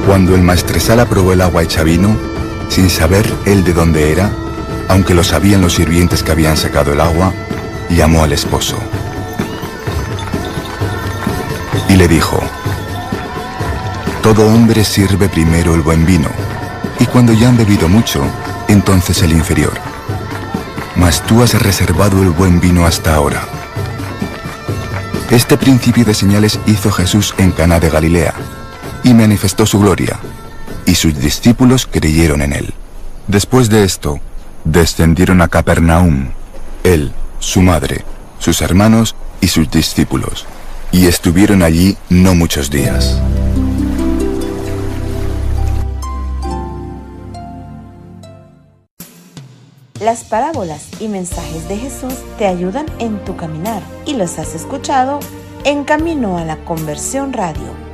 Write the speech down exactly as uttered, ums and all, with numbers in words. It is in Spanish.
Cuando el maestresala probó el agua hecha vino, sin saber él de dónde era, aunque lo sabían los sirvientes que habían sacado el agua, llamó al esposo y le dijo: todo hombre sirve primero el buen vino, y cuando ya han bebido mucho, entonces el inferior. Mas tú has reservado el buen vino hasta ahora. Este principio de señales hizo Jesús en Caná de Galilea, y manifestó su gloria, y sus discípulos creyeron en él. Después de esto, descendieron a Capernaum, él, su madre, sus hermanos y sus discípulos, y estuvieron allí no muchos días. Las parábolas y mensajes de Jesús te ayudan en tu caminar y los has escuchado en Camino a la Conversión Radio.